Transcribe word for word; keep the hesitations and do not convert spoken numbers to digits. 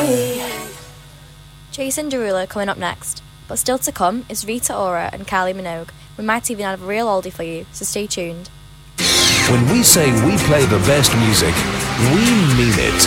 Jason Derulo coming up next. But still to come is Rita Ora and Kylie Minogue. We might even have a real oldie for you, so stay tuned. When we say we play the best music, we mean it.